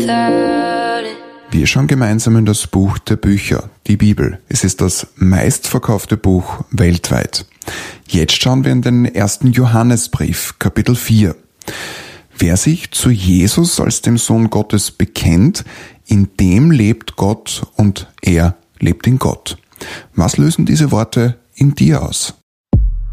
Wir schauen gemeinsam in das Buch der Bücher, die Bibel. Es ist das meistverkaufte Buch weltweit. Jetzt schauen wir in den 1. Johannesbrief, Kapitel 4. Wer sich zu Jesus als dem Sohn Gottes bekennt, in dem lebt Gott und er lebt in Gott. Was lösen diese Worte in dir aus?